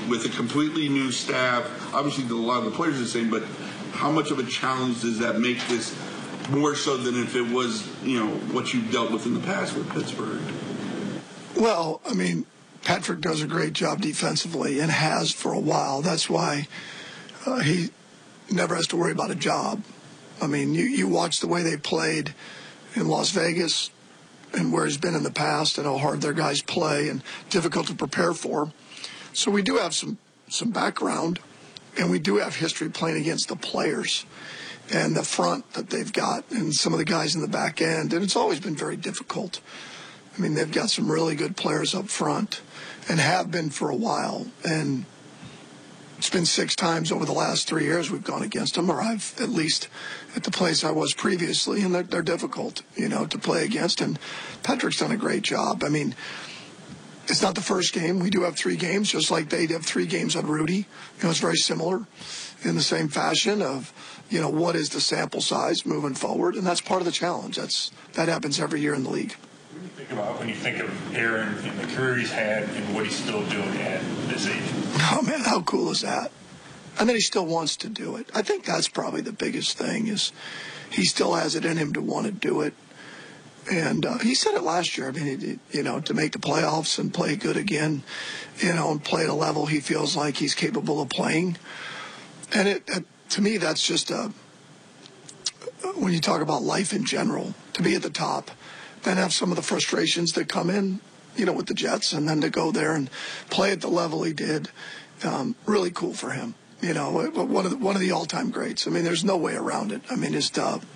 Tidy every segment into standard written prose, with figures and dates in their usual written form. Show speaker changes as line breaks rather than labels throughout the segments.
with a completely new staff, obviously a lot of the players are the same, but how much of a challenge does that make this more so than if it was, what you've dealt with in the past with Pittsburgh?
Well, I mean, Patrick does a great job defensively and has for a while. That's why he never has to worry about a job. I mean, you watch the way they played in Las Vegas and where he's been in the past and how hard their guys play and difficult to prepare for. So we do have some background, and we do have history playing against the players and the front that they've got and some of the guys in the back end. And it's always been very difficult. I mean, they've got some really good players up front and have been for a while. And it's been 6 times over the last 3 years we've gone against them, or I've at least at the place I was previously, and they're difficult, to play against. And Patrick's done a great job. I mean, it's not the first game. We do have 3 games, just like they have 3 games on Rudy. It's very similar in the same fashion of, what is the sample size moving forward? And that's part of the challenge. That happens every year in the league.
When you think of Aaron and the career he's had and what he's still doing at this age?
Oh, man, how cool is that? And then he still wants to do it. I think that's probably the biggest thing is he still has it in him to want to do it. And he said it last year. I mean, to make the playoffs and play good again, and play at a level he feels like he's capable of playing. And to me, that's just when you talk about life in general, to be at the top, then have some of the frustrations that come in, with the Jets, and then to go there and play at the level he did, really cool for him. One of the all-time greats. I mean, there's no way around it. I mean, and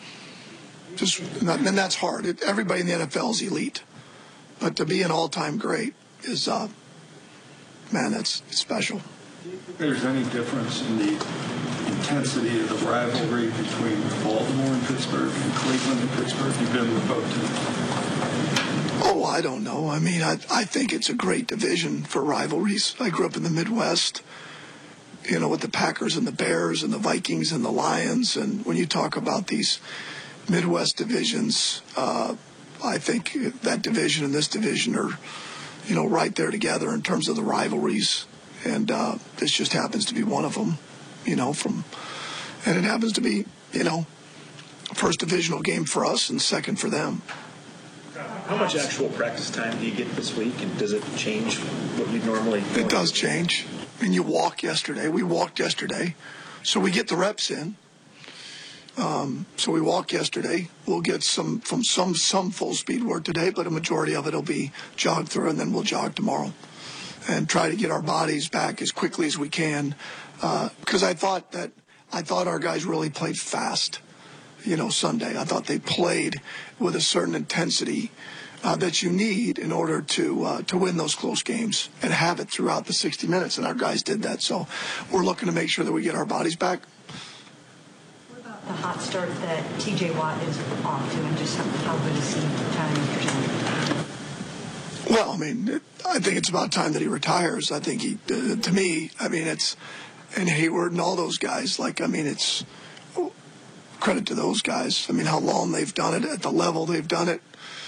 that's hard. Everybody in the NFL is elite, but to be an all-time great is, it's special.
Do you think there's any difference in the intensity of the rivalry between Baltimore and Pittsburgh and Cleveland and Pittsburgh? You've been with both teams.
Oh, I don't know. I mean, I think it's a great division for rivalries. I grew up in the Midwest, with the Packers and the Bears and the Vikings and the Lions. And when you talk about these Midwest divisions, I think that division and this division are, right there together in terms of the rivalries. And this just happens to be one of them, and it happens to be, first divisional game for us and second for them.
How much actual practice time do you get this week, and does it change what you normally do?
It does change. I mean, you walk yesterday. We walked yesterday, so we get the reps in. So we walked yesterday. We'll get some full speed work today, but a majority of it will be jogged through, and then we'll jog tomorrow and try to get our bodies back as quickly as we can. Because I thought our guys really played fast. Sunday. I thought they played with a certain intensity that you need in order to win those close games and have it throughout the 60 minutes, and our guys did that. So we're looking to make sure that we get our bodies back.
What about the hot start that T.J. Watt is off to, and just how good is he tying your?
Well, I mean, I think it's about time that he retires. I think to me, I mean, and Hayward and all those guys, it's credit to those guys. I mean, how long they've done it at the level they've done it.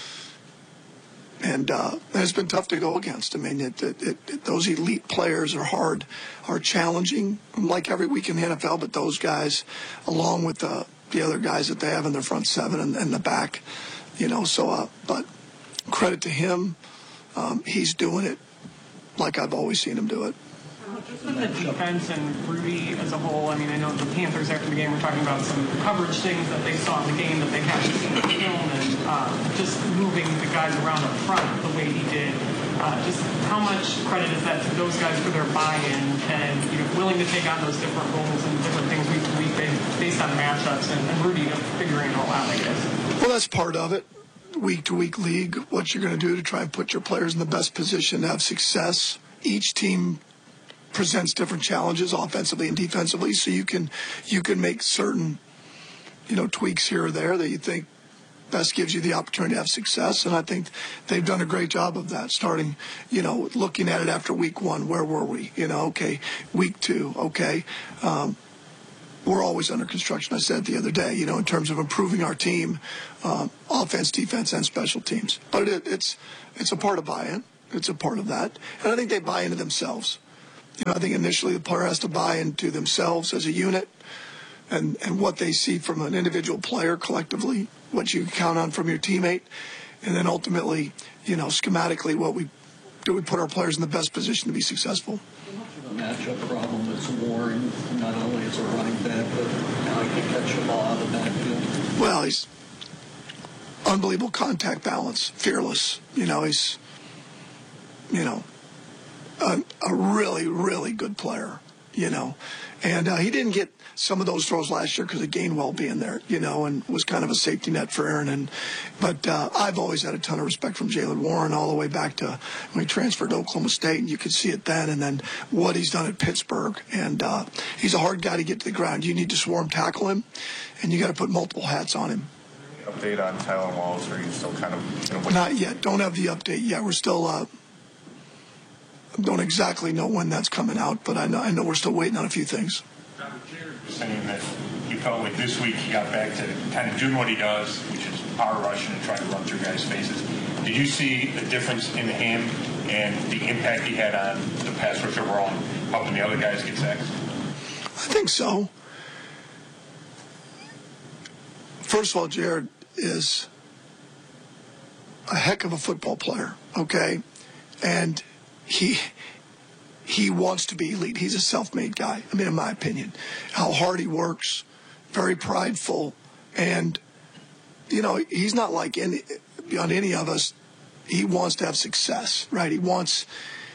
And it's been tough to go against. I mean, those elite players are challenging, like every week in the NFL, but those guys, along with the other guys that they have in their front seven and the back, but credit to him. He's doing it like I've always seen him do it.
Just with the defense and Rudy as a whole, I mean, I know the Panthers after the game were talking about some coverage things that they saw in the game that they hadn't seen in the film, and just moving the guys around up front the way he did. Just how much credit is that to those guys for their buy-in and willing to take on those different roles and different things week to week based on matchups, and Rudy figuring it all out, I guess.
Well, that's part of it. Week-to-week league, what you're going to do to try and put your players in the best position to have success. Each team presents different challenges offensively and defensively, so you can make certain tweaks here or there that you think best gives you the opportunity to have success. And I think they've done a great job of that, starting looking at it after week 1. Where were we? Okay, week 2, okay, we're always under construction. I said the other day, in terms of improving our team, offense, defense, and special teams. But it's a part of buy-in. It's a part of that. And I think they buy into themselves. I think initially the player has to buy into themselves as a unit and what they see from an individual player collectively, what you count on from your teammate, and then ultimately, schematically what we do, we put our players in the best position to be successful.
A matchup problem is Warren, not only as a running back, but now he can catch the ball out of the backfield.
Well, he's unbelievable contact balance, fearless. He's, a really, really good player, And he didn't get some of those throws last year because of Gainwell being there, and was kind of a safety net for Aaron. But I've always had a ton of respect from Jaylen Warren all the way back to when he transferred to Oklahoma State, and you could see it then, and then what he's done at Pittsburgh. And he's a hard guy to get to the ground. You need to swarm tackle him, and you got to put multiple hats on him.
Update on Tylan Wallace, or are you still kind of...
Not yet. Don't have the update yet. We're still... don't exactly know when that's coming out, but I know we're still waiting on a few things.
Jared was saying that he felt like this week he got back to kind of doing what he does, which is power rushing and trying to run through guys' faces. Did you see a difference in him and the impact he had on the pass rush overall, helping the other guys get sacks?
I think so. First of all, Jared is a heck of a football player, okay? And he wants to be elite. He's a self-made guy, in my opinion. How hard he works, very prideful, and, he's not like beyond any of us. He wants to have success, right? He wants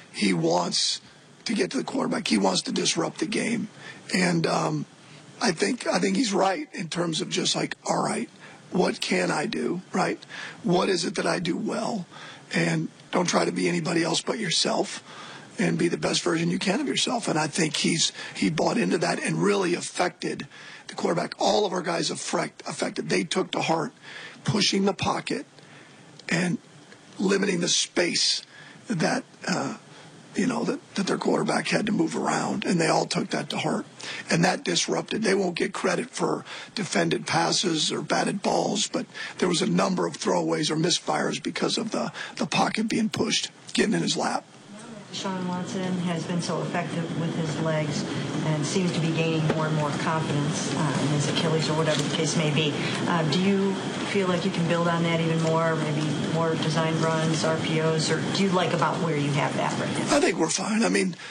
to get to the quarterback. He wants to disrupt the game. And I think he's right in terms of just like, all right, what can I do, right? What is it that I do well? And don't try to be anybody else but yourself, and be the best version you can of yourself. And I think he bought into that and really affected the quarterback. All of our guys affected. They took to heart pushing the pocket and limiting the space that that their quarterback had to move around, and they all took that to heart. And that disrupted. They won't get credit for defended passes or batted balls, but there was a number of throwaways or misfires because of the pocket being pushed, getting in his lap.
Deshaun Watson has been so effective with his legs and seems to be gaining more and more confidence in his Achilles or whatever the case may be. Do you feel like you can build on that even more, maybe more design runs, RPOs, or do you like about where you have that right now?
I think we're fine.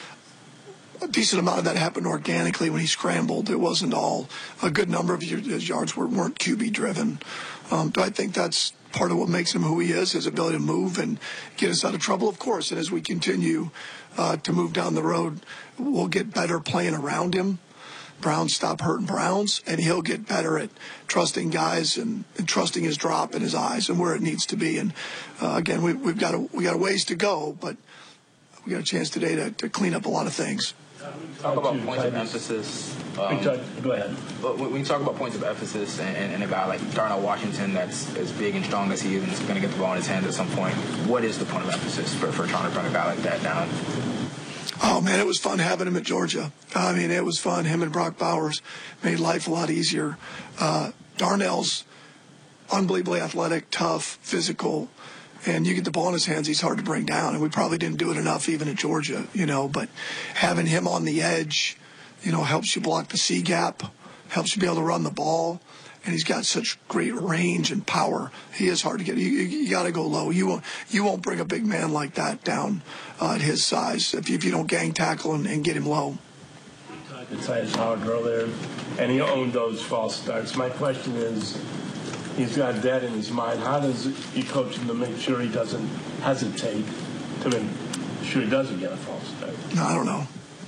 A decent amount of that happened organically when he scrambled. It wasn't all. A good number of his yards weren't QB driven. Do I think that's part of what makes him who he is, his ability to move and get us out of trouble? Of course. And as we continue to move down the road, we'll get better playing around him. Browns stop hurting Browns, and he'll get better at trusting guys and trusting his drop and his eyes and where it needs to be. And again, we got a ways to go, but we got a chance today to clean up a lot of things.
Talk about points of emphasis.
Go ahead.
When you talk about points of emphasis and about like Darnell Washington, that's as big and strong as he is and is going to get the ball in his hands at some point, what is the point of emphasis for trying to run a guy like that down?
Oh, man, it was fun having him at Georgia. It was fun. Him and Brock Bowers made life a lot easier. Darnell's unbelievably athletic, tough, physical, and you get the ball in his hands, he's hard to bring down. And we probably didn't do it enough even at Georgia, but having him on the edge, helps you block the C gap, helps you be able to run the ball. And he's got such great range and power. He is hard to get. You got to go low. You won't bring a big man like that down at his size if you don't gang tackle and get him low.
Inside his hard earlier, and he owned those false starts. My question is, he's got that in his mind. How does he coach him to make sure he doesn't hesitate to make sure he doesn't get a false start?
No, I don't know.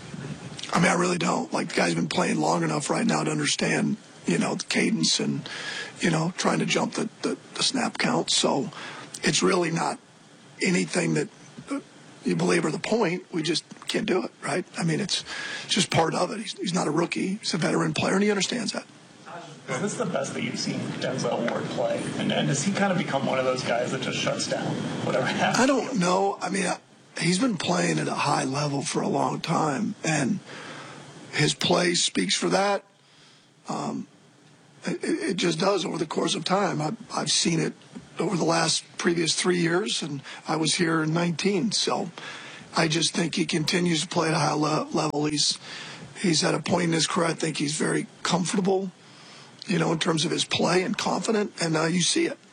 I really don't. Like, the guy's been playing long enough right now to understand, the cadence and, trying to jump the snap count. So it's really not anything that you belabor the point. We just can't do it, right? It's just part of it. He's not a rookie. He's a veteran player, and he understands that.
Is this the best that you've seen Denzel Ward play? And does he kind of become one of those guys that just shuts down whatever happens?
I don't know. He's been playing at a high level for a long time, and his play speaks for that. It just does over the course of time. I've seen it over the previous 3 years, and I was here in 19. So I just think he continues to play at a high level. He's at a point in his career, I think he's very comfortable, in terms of his play and confident, and you see it.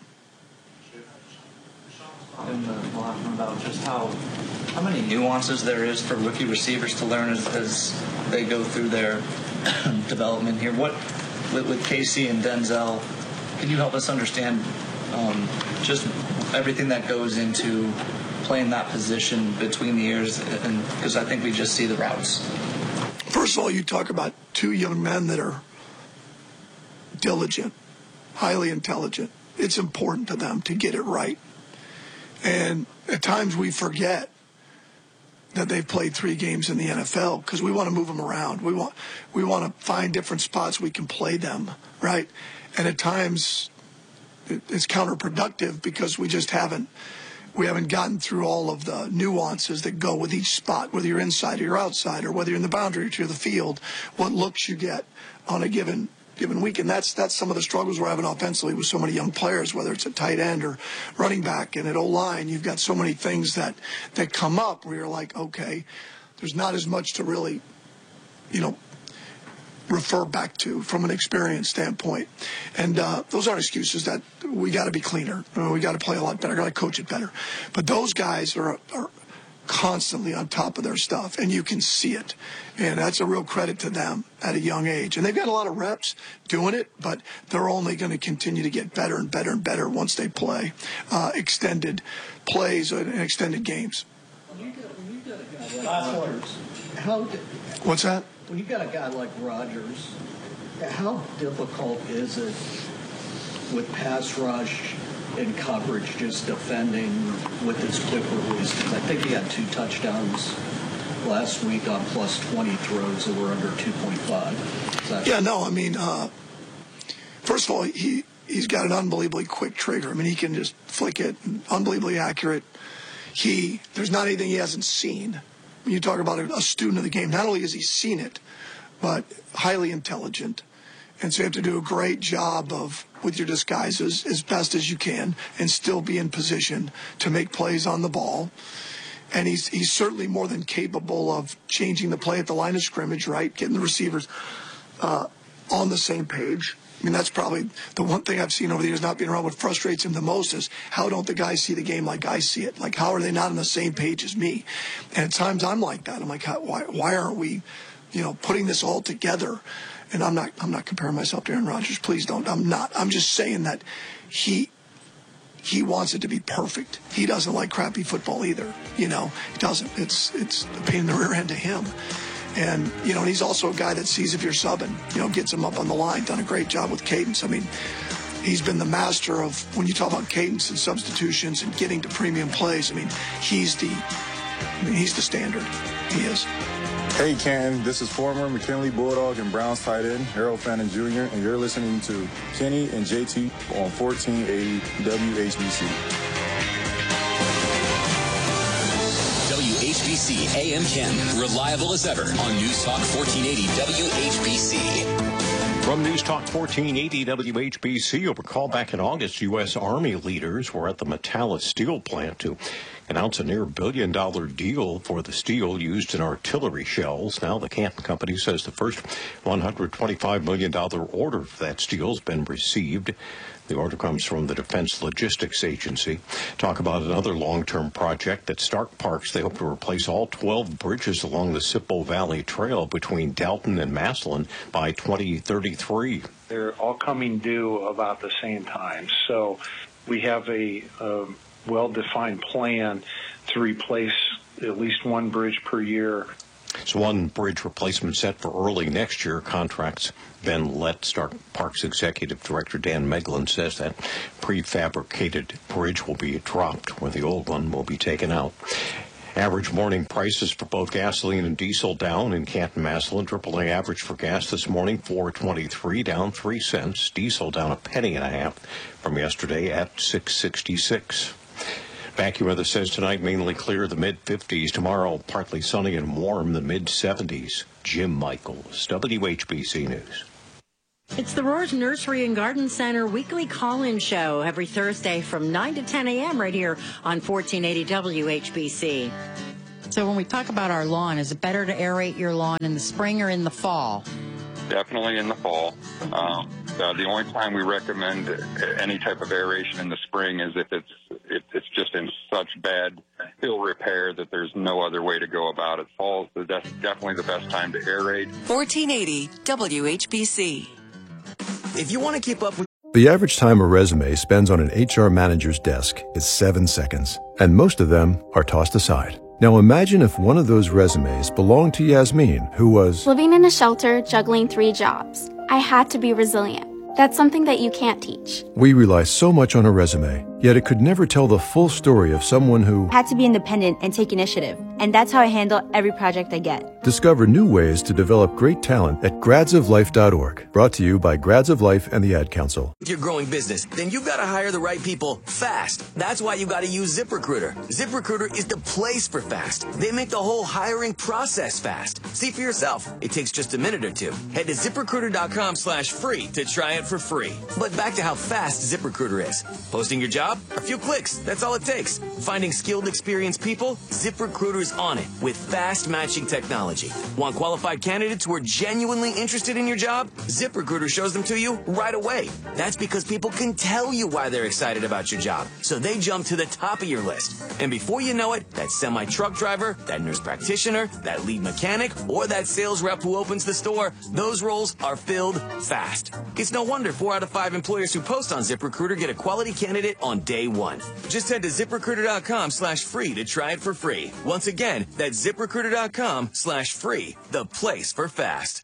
And talking about just how many nuances there is for rookie receivers to learn as they go through their development here. What with Casey and Denzel, can you help us understand just everything that goes into playing that position between the ears? And because I think we just see the routes.
First of all, you talk about two young men that are diligent, highly intelligent. It's important to them to get it right. And at times we forget that they've played 3 games in the NFL because we want to move them around. We want to find different spots we can play them, right? And at times it's counterproductive because we haven't gotten through all of the nuances that go with each spot, whether you're inside or you're outside, or whether you're in the boundary or the field, what looks you get on a given week. And that's some of the struggles we're having offensively with so many young players, whether it's a tight end or running back. And at O-line, you've got so many things that come up where you're like, okay, there's not as much to really, refer back to from an experience standpoint. And those aren't excuses. That we got to be cleaner. We got to play a lot better. Got to coach it better. But those guys are constantly on top of their stuff, and you can see it. And that's a real credit to them at a young age. And they've got a lot of reps doing it, but they're only going to continue to get better and better and better once they play extended plays and extended games.
When you got a guy like Rodgers,
What's that?
When you got a guy like Rodgers, how difficult is it with pass rush and coverage, just defending with his quick release? Because I think he had 2 touchdowns last week on plus 20 throws that were under 2.5.
Yeah, no, I mean, first of all, he's got an unbelievably quick trigger. I mean, he can just flick it, unbelievably accurate. There's not anything he hasn't seen. When you talk about a student of the game, not only has he seen it, but highly intelligent. And so you have to do a great job with your disguises as best as you can and still be in position to make plays on the ball. And he's certainly more than capable of changing the play at the line of scrimmage, right? Getting the receivers on the same page. I mean, that's probably the one thing I've seen over the years not being around. What frustrates him the most is how don't the guys see the game like I see it? Like, how are they not on the same page as me? And at times I'm like that. I'm like, why aren't we, putting this all together? And I'm not comparing myself to Aaron Rodgers. Please don't. I'm not. I'm just saying that he wants it to be perfect. He doesn't like crappy football either. He doesn't. It's a pain in the rear end to him. And, and he's also a guy that sees if you're subbing, gets him up on the line, done a great job with cadence. I mean, he's been the master of, when you talk about cadence and substitutions and getting to premium plays, I mean, he's the standard. He is.
Hey, Ken, this is former McKinley Bulldog and Browns tight end, Harold Fannin Jr., and you're listening to Kenny and JT on 1480 WHBC.
WHBC AM Ken, reliable as ever on News Talk 1480 WHBC.
From News Talk 1480 WHBC, you'll recall back in August, U.S. Army leaders were at the Metallus steel plant to announce a near $1 billion deal for the steel used in artillery shells. Now the Canton Company says the first $125 million order for that steel has been received. The order comes from the Defense Logistics Agency. Talk about another long-term project at Stark Parks. They hope to replace all 12 bridges along the Sippo Valley Trail between Dalton and Massillon by 2033.
They're all coming due about the same time. So we have a well-defined plan to replace at least one bridge per year.
So one bridge replacement set for early next year. Contracts been let. Stark Parks Executive Director Dan Meglin says that prefabricated bridge will be dropped where the old one will be taken out. Average morning prices for both gasoline and diesel down in Canton, Massillon. AAA average for gas this morning, $4.23, down 3 cents. Diesel down 1.5 pennies from yesterday at $6.66. AccuWeather says tonight mainly clear, the mid-50s. Tomorrow partly sunny and warm, the mid-70s. Jim Michaels, WHBC News.
It's the Roars Nursery and Garden Center weekly call-in show every Thursday from 9 to 10 a.m. right here on 1480 WHBC. So when we talk about our lawn, is it better to aerate your lawn in the spring or in the fall?
Definitely in the fall. The only time we recommend any type of aeration in the spring is if it's just in such bad hill repair that there's no other way to go about it. Fall is definitely the best time to aerate.
1480 WHBC. If you want to keep up with
The average time a resume spends on an HR manager's desk is 7 seconds, and most of them are tossed aside. Now imagine if one of those resumes belonged to Yasmin, who was
living in a shelter, juggling 3 jobs. I had to be resilient. That's something that you can't teach.
We rely so much on a resume, yet it could never tell the full story of someone who
had to be independent and take initiative. And that's how I handle every project I get.
Discover new ways to develop great talent at gradsoflife.org. Brought to you by Grads of Life and the Ad Council.
If you're growing business, then you've got to hire the right people fast. That's why you got to use ZipRecruiter. ZipRecruiter is the place for fast. They make the whole hiring process fast. See for yourself. It takes just a minute or two. Head to ZipRecruiter.com/free to try it for free. But back to how fast ZipRecruiter is. Posting your job? A few clicks. That's all it takes. Finding skilled, experienced people? ZipRecruiter's on it with fast matching technology. Want qualified candidates who are genuinely interested in your job? ZipRecruiter shows them to you right away. That's because people can tell you why they're excited about your job, so they jump to the top of your list. And before you know it, that semi-truck driver, that nurse practitioner, that lead mechanic, or that sales rep who opens the store, those roles are filled fast. It's no wonder 4 out of 5 employers who post on ZipRecruiter get a quality candidate on day one. Just head to ZipRecruiter.com/free to try it for free. Once again, that's ZipRecruiter.com/free, the place for fast.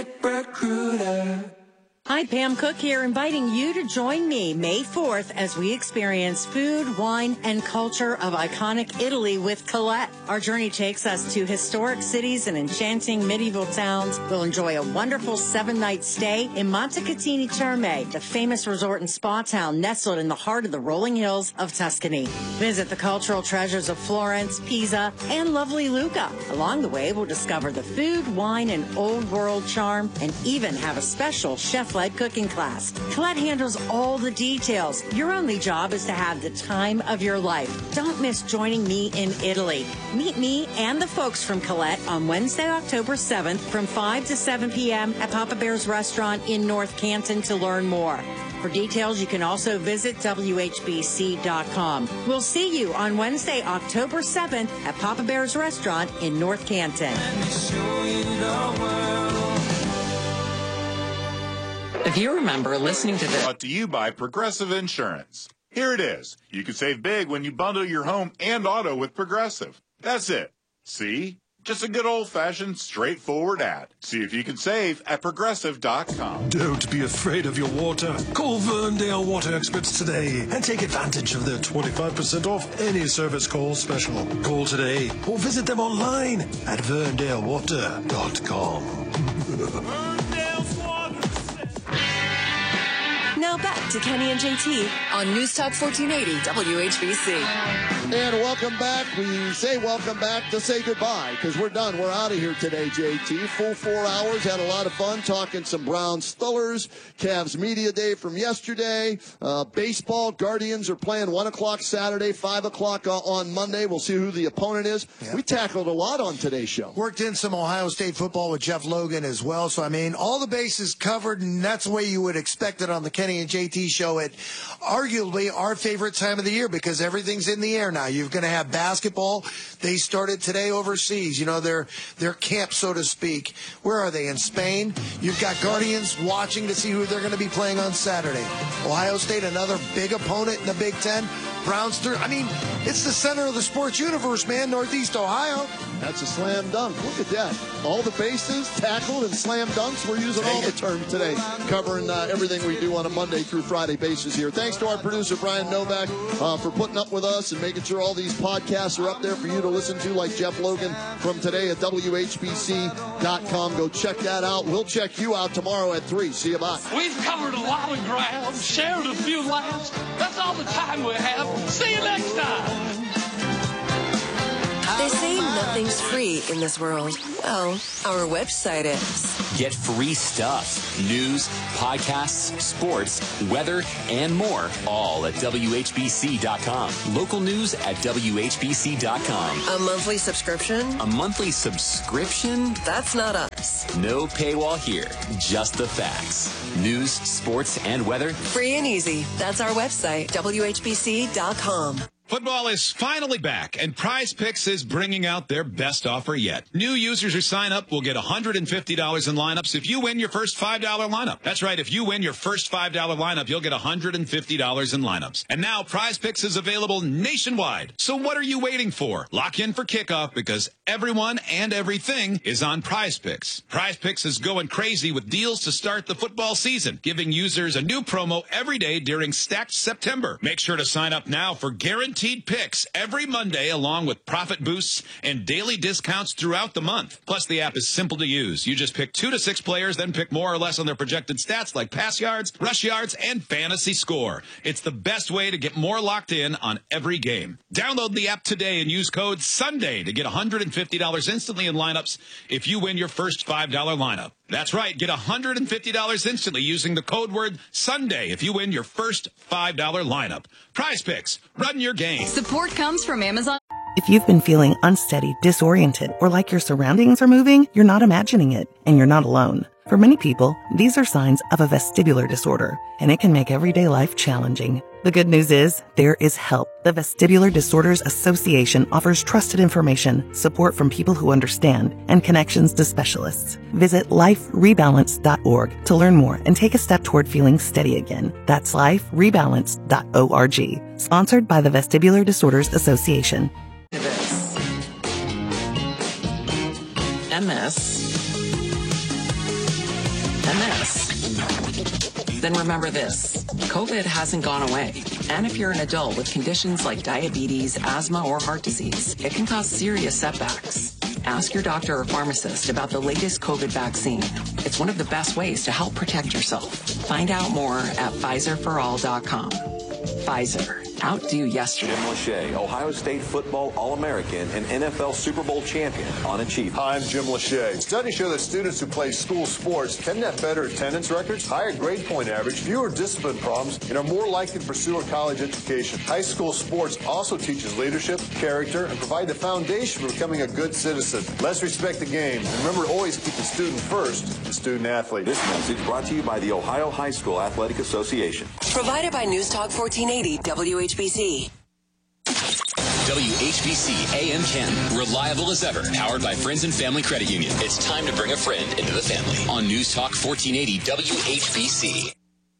ZipRecruiter.
Hi, Pam Cook here, inviting you to join me May 4th as we experience food, wine, and culture of iconic Italy with Colette. Our journey takes us to historic cities and enchanting medieval towns. We'll enjoy a wonderful 7-night stay in Montecatini Terme, the famous resort and spa town nestled in the heart of the rolling hills of Tuscany. Visit the cultural treasures of Florence, Pisa, and lovely Lucca. Along the way, we'll discover the food, wine, and old world charm, and even have a special chef-led cooking class. Colette handles all the details. Your only job is to have the time of your life. Don't miss joining me in Italy. Meet me and the folks from Colette on Wednesday, October 7th from 5 to 7 p.m. at Papa Bear's Restaurant in North Canton to learn more. For details, you can also visit WHBC.com. We'll see you on Wednesday, October 7th at Papa Bear's Restaurant in North Canton.
If you remember listening to this.
Brought to you by Progressive Insurance. Here it is. You can save big when you bundle your home and auto with Progressive. That's it. See? Just a good old-fashioned, straightforward ad. See if you can save at Progressive.com.
Don't be afraid of your water. Call Verndale Water Experts today and take advantage of their 25% off any service call special. Call today or visit them online at VerndaleWater.com.
Now back to Kenny and JT on News Talk 1480 WHBC.
And welcome back. We say welcome back to say goodbye because we're done. We're out of here today, JT. Full 4 hours. Had a lot of fun talking some Browns Steelers. Cavs Media Day from yesterday. Baseball. Guardians are playing 1 o'clock Saturday, 5 o'clock on Monday. We'll see who the opponent is. Yeah. We tackled a lot on today's show.
Worked in some Ohio State football with Jeff Logan as well. So, I mean, all the bases covered, and that's the way you would expect it on the Kenny and JT show at arguably our favorite time of the year because everything's in the air now. You're going to have basketball. They started today overseas. You know, their camp, so to speak. Where are they? In Spain? You've got Guardians watching to see who they're going to be playing on Saturday. Ohio State, another big opponent in the Big Ten. Browns, I mean, it's the center of the sports universe, man, Northeast Ohio.
That's a slam dunk. Look at that. All the bases tackled and slam dunks. We're using all the terms today, covering everything we do on a Monday through Friday basis here. Thanks to our producer, Brian Novak, for putting up with us and making sure all these podcasts are up there for you to listen to, like Jeff Logan from today at WHBC.com. Go check that out. We'll check you out tomorrow at 3. See you, bye.
We've covered a lot of ground, shared a few laughs. That's all the time we have. See you next time.
They say nothing's free in this world. Well, our website is.
Get free stuff, news, podcasts, sports, weather, and more, all at WHBC.com. Local news at WHBC.com.
A monthly subscription?
A monthly subscription?
That's not us.
No paywall here, just the facts. News, sports, and weather.
Free and easy. That's our website, WHBC.com.
Football is finally back, and Prize Picks is bringing out their best offer yet. New users who sign up will get $150 in lineups if you win your first $5 lineup. That's right, if you win your first $5 lineup, you'll get $150 in lineups. And now Prize Picks is available nationwide. So what are you waiting for? Lock in for kickoff because everyone and everything is on Prize Picks. Prize Picks is going crazy with deals to start the football season, giving users a new promo every day during Stacked September. Make sure to sign up now for guaranteed picks every Monday, along with profit boosts and daily discounts throughout the month. Plus, the app is simple to use. You just pick 2 to 6 players, then pick more or less on their projected stats like pass yards, rush yards, and fantasy score. It's the best way to get more locked in on every game. Download the app today and use code SUNDAY to get $150 instantly in lineups if you win your first $5 lineup. That's right. Get $150 instantly using the code word SUNDAY if you win your first $5 lineup. Prize Picks. Run your game.
Support comes from Amazon.
If you've been feeling unsteady, disoriented, or like your surroundings are moving, you're not imagining it, and you're not alone. For many people, these are signs of a vestibular disorder, and it can make everyday life challenging. The good news is, there is help. The Vestibular Disorders Association offers trusted information, support from people who understand, and connections to specialists. Visit liferebalance.org to learn more and take a step toward feeling steady again. That's liferebalance.org. Sponsored by the Vestibular Disorders Association.
MS. Then remember this. COVID hasn't gone away. And if you're an adult with conditions like diabetes, asthma, or heart disease, it can cause serious setbacks. Ask your doctor or pharmacist about the latest COVID vaccine. It's one of the best ways to help protect yourself. Find out more at PfizerForAll.com. Pfizer. Outdo yesterday.
Jim Lachey, Ohio State football All-American and NFL Super Bowl champion on Achievement.
Hi, I'm Jim Lachey. Studies show that students who play school sports tend to have better attendance records, higher grade point average, fewer discipline problems, and are more likely to pursue a college education. High school sports also teaches leadership, character, and provide the foundation for becoming a good citizen. Let's respect the game, and remember to always keep the student first, the student athlete.
This message brought to you by the Ohio High School Athletic Association.
Provided by News Talk 1480 WHBC.
WHBC AM 10. Reliable as ever. Powered by Friends and Family Credit Union. It's time to bring a friend into the family. On News Talk 1480 WHBC.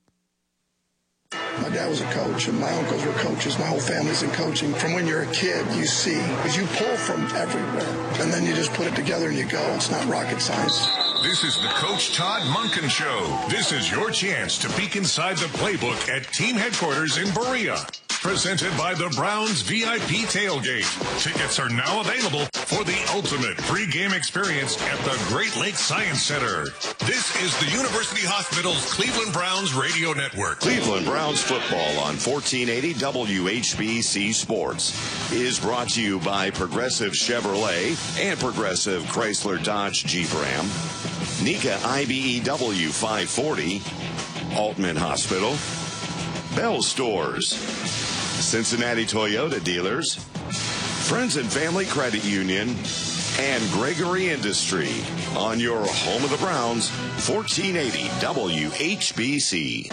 My dad was a coach, and my uncles were coaches. My whole family's in coaching. From when you're a kid, you see, because you pull from everywhere, and then you just put it together and you go. It's not rocket science.
This is the Coach Todd Monken Show. This is your chance to peek inside the playbook at team headquarters in Berea. Presented by the Browns VIP Tailgate. Tickets are now available for the ultimate pregame experience at the Great Lakes Science Center. This is the University Hospital's Cleveland Browns Radio Network.
Cleveland Browns football on 1480 WHBC Sports is brought to you by Progressive Chevrolet and Progressive Chrysler Dodge Jeep Ram, Nika IBEW 540, Altman Hospital, Bell Stores, Cincinnati Toyota Dealers, Friends and Family Credit Union, and Gregory Industry on your home of the Browns, 1480 WHBC.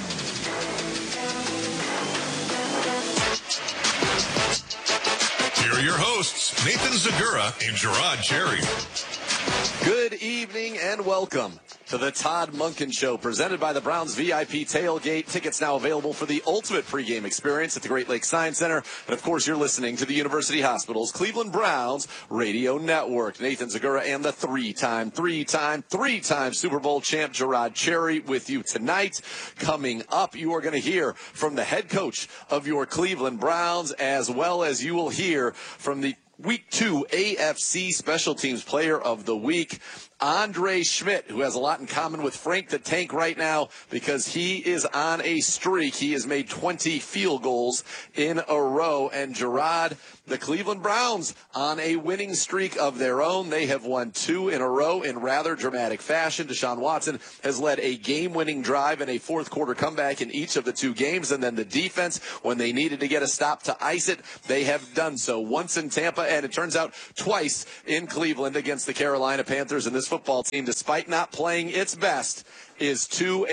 Here are your hosts, Nathan Zagura and Gerard Cherry.
Good evening and welcome to the Todd Monken Show, presented by the Browns VIP Tailgate. Tickets now available for the ultimate pregame experience at the Great Lakes Science Center. And, of course, you're listening to the University Hospital's Cleveland Browns Radio Network. Nathan Zagura and the three-time Super Bowl champ Gerard Cherry with you tonight. Coming up, you are going to hear from the head coach of your Cleveland Browns, as well as you will hear from the Week 2 AFC Special Teams Player of the Week, Andre Schmidt, who has a lot in common with Frank the Tank right now because he is on a streak. He has made 20 field goals in a row. And Gerard, the Cleveland Browns on a winning streak of their own. They have won 2 in a row in rather dramatic fashion. Deshaun Watson has led a game-winning drive and a fourth-quarter comeback in each of the 2 games. And then the defense, when they needed to get a stop to ice it, they have done so. Once in Tampa, and it turns out twice in Cleveland against the Carolina Panthers. And this football team, despite not playing its best, is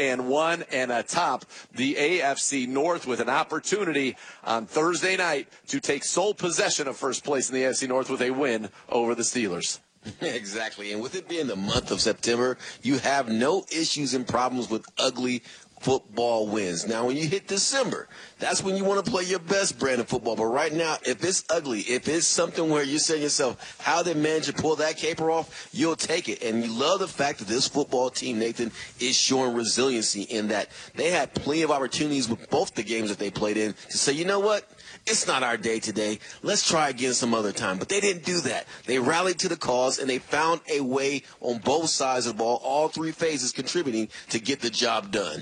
2-1 and atop the AFC North with an opportunity on Thursday night to take sole possession of first place in the AFC North with a win over the Steelers.
Exactly. And with it being the month of September, you have no issues and problems with ugly football wins. Now, when you hit December, that's when you want to play your best brand of football. But right now, if it's ugly, if it's something where you're saying to yourself, how did manager pull that caper off, you'll take it. And you love the fact that this football team, Nathan, is showing resiliency in that they had plenty of opportunities with both the games that they played in to say, you know what? It's not our day today. Let's try again some other time. But they didn't do that. They rallied to the cause, and they found a way on both sides of the ball, all 3 phases contributing to get the job done.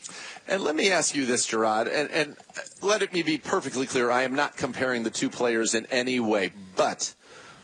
And let me ask you this, Gerard, and let me be perfectly clear. I am not comparing the 2 players in any way. But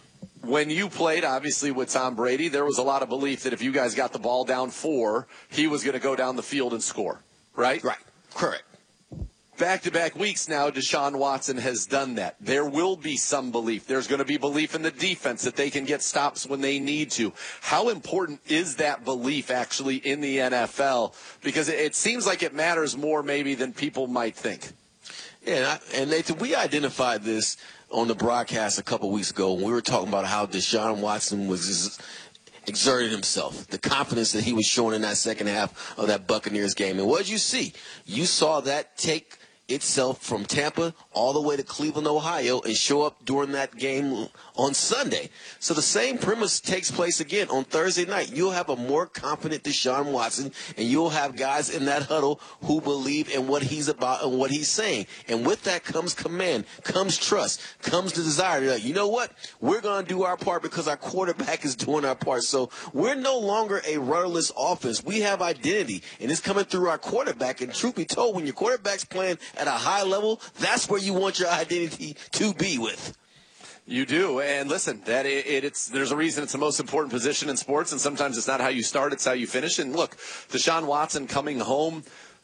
when you played, obviously, with Tom Brady, there was a lot of belief that if you guys got the ball down 4, he was going to go down the field and score, right?
Right. Correct.
Back-to-back weeks now, Deshaun Watson has done that. There will be some belief. There's going to be belief in the defense that they can get stops when they need to. How important is that belief actually in the NFL? Because it seems like it matters more maybe than people might think.
Yeah, and Nathan, we identified this on the broadcast a couple weeks ago when we were talking about how Deshaun Watson was exerted himself, the confidence that he was showing in that second half of that Buccaneers game. And what did you see? You saw that take itself from Tampa all the way to Cleveland, Ohio, and show up during that game on Sunday. So the same premise takes place again on Thursday night. You'll have a more confident Deshaun Watson, and you'll have guys in that huddle who believe in what he's about and what he's saying. And with that comes command, comes trust, comes the desire to, you know what? We're going to do our part because our quarterback is doing our part. So we're no longer a rudderless offense. We have identity, and it's coming through our quarterback. And truth be told, when your quarterback's playing at a high level, that's where you want your identity to be with.
You do, and listen, there's a reason it's the most important position in sports, and sometimes it's not how you start, it's how you finish. And look, Deshaun Watson coming home,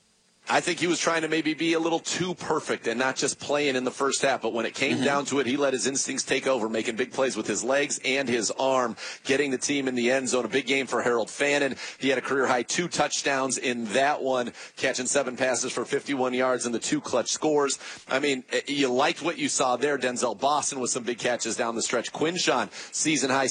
I think he was trying to maybe be a little too perfect and not just playing in the first half. But when it came down to it, he let his instincts take over, making big plays with his legs and his arm, getting the team in the end zone. A big game for Harold Fannin. He had a career-high 2 touchdowns in that one, catching 7 passes for 51 yards and the 2 clutch scores. I mean, you liked what you saw there. Denzel Boston with some big catches down the stretch. Quinshawn, season-high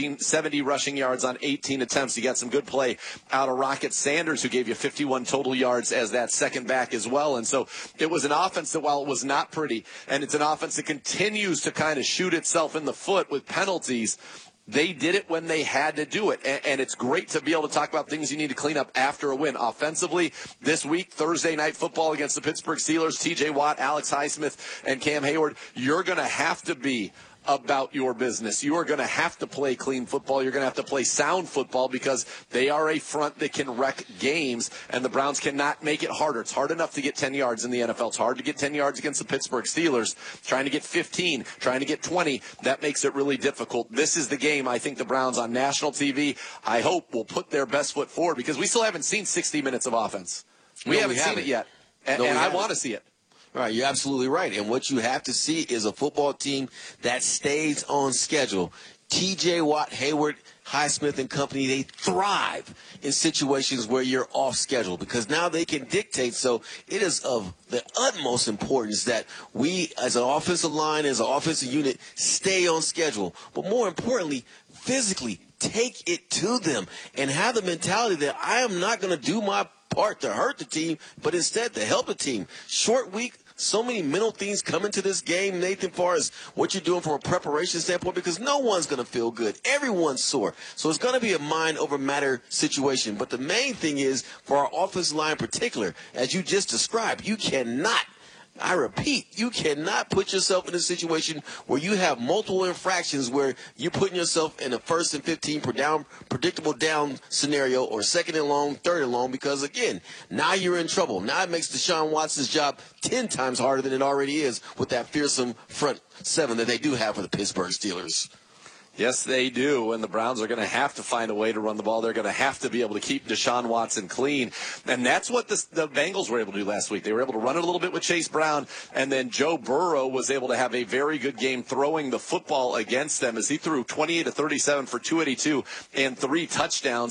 70 rushing yards on 18 attempts. You got some good play out of Rocket Sanders, who gave you 51 total yards as that second back as well. And so it was an offense that, while it was not pretty, and it's an offense that continues to kind of shoot itself in the foot with penalties, they did it when they had to do it. And it's great to be able to talk about things you need to clean up after a win. Offensively, this week, Thursday Night Football against the Pittsburgh Steelers, T.J. Watt, Alex Highsmith, and Cam Hayward, you're going to have to be about your business. You are going to have to play clean football. You're going to have to play sound football because they are a front that can wreck games, and the Browns cannot make it harder. It's hard enough to get 10 yards in the NFL. It's hard to get 10 yards against the Pittsburgh Steelers. Trying to get 15, trying to get 20, that makes it really difficult. This is the game I think the Browns on national TV, I hope, will put their best foot forward because we still haven't seen 60 minutes of offense. We haven't seen it yet, and I want to see it.
All right, you're absolutely right. And what you have to see is a football team that stays on schedule. T.J. Watt, Hayward, Highsmith and company, they thrive in situations where you're off schedule because now they can dictate. So it is of the utmost importance that we, as an offensive line, as an offensive unit, stay on schedule. But more importantly, physically take it to them and have the mentality that I am not going to do my part to hurt the team, but instead to help the team. Short week, so many mental things come into this game, Nathan, as far as what you're doing from a preparation standpoint, because no one's going to feel good. Everyone's sore. So it's going to be a mind over matter situation. But the main thing is, for our offensive line in particular, as you just described, you cannot I repeat, you cannot put yourself in a situation where you have multiple infractions where you're putting yourself in a 1st and 15 per down, predictable down scenario, or 2nd and long, 3rd and long, because, again, now you're in trouble. Now it makes Deshaun Watson's job 10 times harder than it already is with that fearsome front 7 that they do have for the Pittsburgh Steelers.
Yes, they do, and the Browns are going to have to find a way to run the ball. They're going to have to be able to keep Deshaun Watson clean, and that's what the Bengals were able to do last week. They were able to run it a little bit with Chase Brown, and then Joe Burrow was able to have a very good game throwing the football against them as he threw 28 of 37 for 282 and 3 touchdowns.